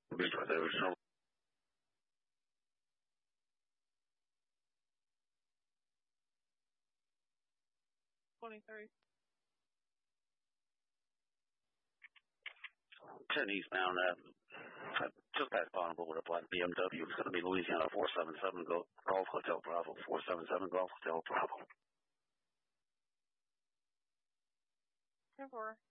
Because there was no 23. 10 eastbound, just past Bonneville with a black BMW. It's going to be Louisiana 477 Golf Hotel Bravo. 477 Golf Hotel Bravo. 10-4.